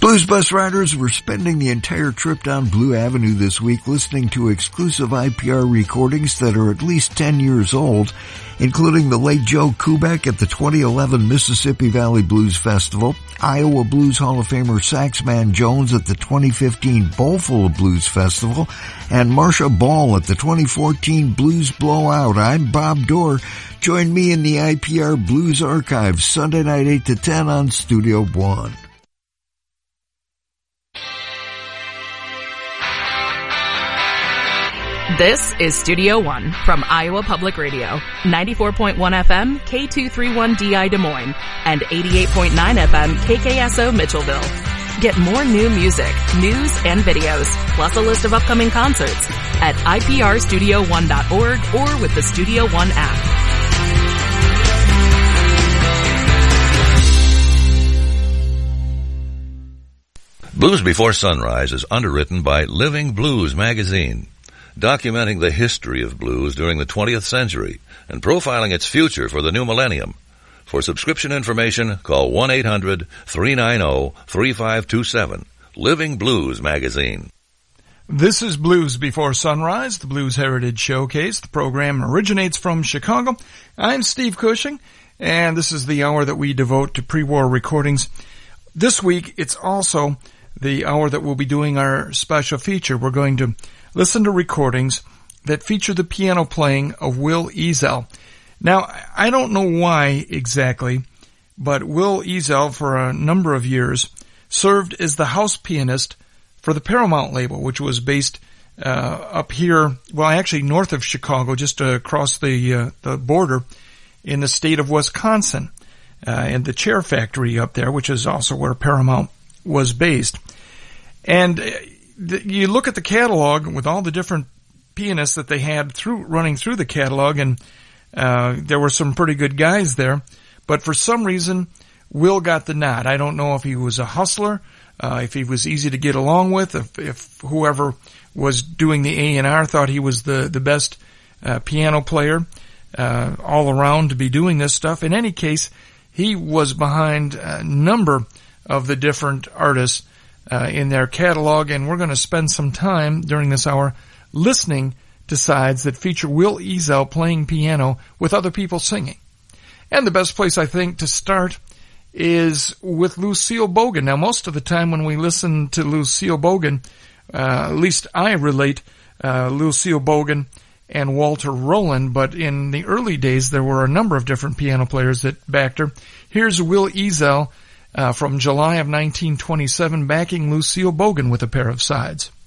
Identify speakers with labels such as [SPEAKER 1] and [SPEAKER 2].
[SPEAKER 1] Blues Bus Riders were spending the entire trip down Blue Avenue this week listening to exclusive IPR recordings that are at least 10 years old, including the late Joe Kubek at the 2011 Mississippi Valley Blues Festival, Iowa Blues Hall of Famer Saxman Jones at the 2015 Bowlful of Blues Festival, and Marcia Ball at the 2014 Blues Blowout. I'm Bob Dorr. Join me in the IPR Blues Archives Sunday night 8 to 10 on Studio One.
[SPEAKER 2] This is Studio One from Iowa Public Radio, 94.1 FM, K231DI Des Moines, and 88.9 FM, KKSO Mitchellville. Get more new music, news, and videos, plus a list of upcoming concerts at iprstudio1.org or with the Studio One app.
[SPEAKER 3] Blues Before Sunrise is underwritten by Living Blues magazine, documenting the history of blues during the 20th century and profiling its future for the new millennium. For subscription information, call 1-800-390-3527. Living Blues Magazine.
[SPEAKER 4] This is Blues Before Sunrise, the Blues Heritage Showcase. The program originates from Chicago. I'm Steve Cushing, and this is the hour that we devote to pre-war recordings. This week, it's also the hour that we'll be doing our special feature. We're going to listen to recordings that feature the piano playing of Will Ezell. Now, I don't know why exactly, but Will Ezell, for a number of years, served as the house pianist for the Paramount label, which was based up here, well, actually north of Chicago, just across the border in the state of Wisconsin, and the Chair Factory up there, which is also where Paramount was based. And you look at the catalog with all the different pianists that they had running through the catalog, and there were some pretty good guys there. But for some reason, Will got the nod. I don't know if he was a hustler, if he was easy to get along with, if whoever was doing the A&R thought he was the best piano player all around to be doing this stuff. In any case, he was behind a number of the different artists in their catalog, and we're going to spend some time during this hour listening to sides that feature Will Ezell playing piano with other people singing. And the best place, I think, to start is with Lucille Bogan. Now, most of the time when we listen to Lucille Bogan, at least I relate Lucille Bogan and Walter Rowland, but in the early days there were a number of different piano players that backed her. Here's Will Ezell from July of 1927 backing Lucille Bogan with a pair of sides.